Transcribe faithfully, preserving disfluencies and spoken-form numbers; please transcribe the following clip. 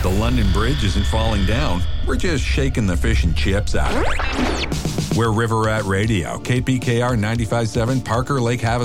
The London Bridge isn't falling down. We're just shaking the fish and chips at it. We're River Rat Radio, K P K R ninety-five point seven, Parker Lake Havasu.